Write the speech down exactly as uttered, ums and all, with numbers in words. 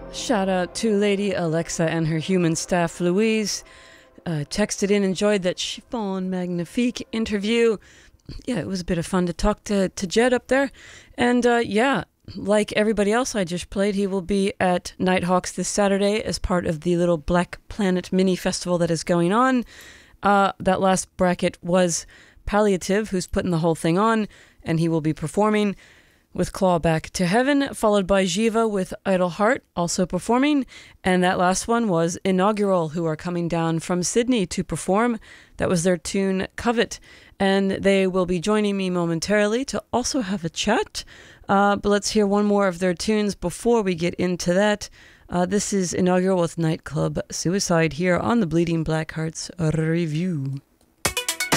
Shout out to Lady Alexa and her human staff, Louise. Uh, texted in, enjoyed that Chiffon Magnifique interview. Yeah, it was a bit of fun to talk to, to Jed up there. And uh, yeah, like everybody else I just played, he will be at Nighthawks this Saturday as part of the little Black Planet mini festival that is going on. Uh, that last bracket was Palliative, who's putting the whole thing on, and he will be performing with Claw Back to Heaven, followed by Jiva with Idle Heart, also performing. And that last one was Inaugural, who are coming down from Sydney to perform. That was their tune Covet. And they will be joining me momentarily to also have a chat. Uh, but let's hear one more of their tunes before we get into that. Uh, this is Inaugural with Nightclub Suicide here on the Bleeding Black Hearts Review.